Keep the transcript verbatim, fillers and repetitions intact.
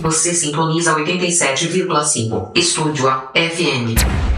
Você sintoniza oitenta e sete vírgula cinco Estúdio A F M.